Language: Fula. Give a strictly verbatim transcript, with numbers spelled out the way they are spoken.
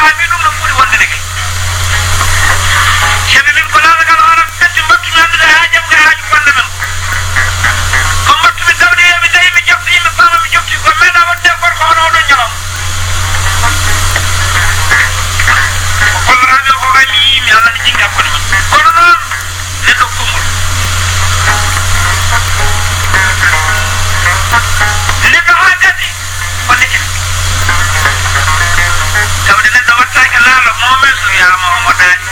paami ɗum no ɓuri wonde kay kene min ko laala kala waran kadi mbattumi anndude haajam ga haaju balla men ko mbattumi dawde yoɓe tawi mi jofti yimɓe paama mi jofti ko meeɗa wadde gorko hono oɗon ñalawma ko kolloraaɓe ko kay mi yimi Allah ne jingi hakkude men kono noon neɗɗo kumol neɗɗo haa gadi ko neɗɗo tawde neɗɗo wattake laalo momen so wiyama omo ɗaani